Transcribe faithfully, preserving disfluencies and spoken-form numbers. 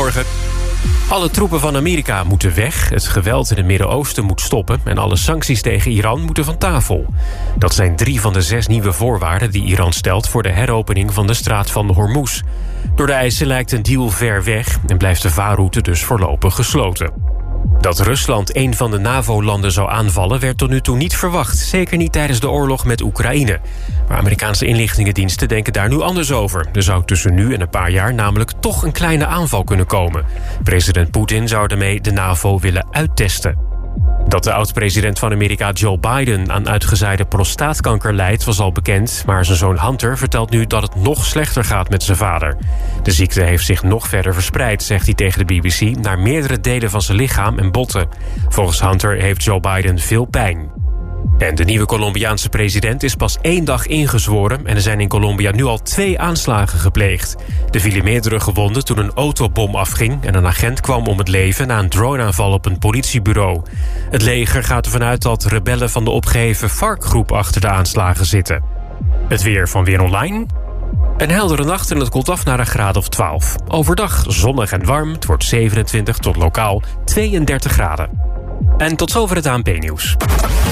Goedemorgen. Alle troepen van Amerika moeten weg, het geweld in het Midden-Oosten moet stoppen en alle sancties tegen Iran moeten van tafel. Dat zijn drie van de zes nieuwe voorwaarden die Iran stelt voor de heropening van de straat van Hormuz. Door de eisen lijkt een deal ver weg en blijft de vaarroute dus voorlopig gesloten. Dat Rusland een van de NAVO-landen zou aanvallen werd tot nu toe niet verwacht. Zeker niet tijdens de oorlog met Oekraïne. Maar Amerikaanse inlichtingendiensten denken daar nu anders over. Er zou tussen nu en een paar jaar namelijk toch een kleine aanval kunnen komen. President Poetin zou daarmee de NAVO willen uittesten. Dat de oud-president van Amerika Joe Biden aan uitgezaaide prostaatkanker lijdt was al bekend, maar zijn zoon Hunter vertelt nu dat het nog slechter gaat met zijn vader. De ziekte heeft zich nog verder verspreid, zegt hij tegen de B B C, naar meerdere delen van zijn lichaam en botten. Volgens Hunter heeft Joe Biden veel pijn. En de nieuwe Colombiaanse president is pas één dag ingezworen en er zijn in Colombia nu al twee aanslagen gepleegd. Er vielen meerdere gewonden toen een autobom afging en een agent kwam om het leven na een droneaanval op een politiebureau. Het leger gaat ervan uit dat rebellen van de opgeheven FARC-groep achter de aanslagen zitten. Het weer van Weer Online. Een heldere nacht en het koelt af naar een graad of twaalf. Overdag zonnig en warm, het wordt zevenentwintig tot lokaal tweeëndertig graden. En tot zover het A N P-nieuws.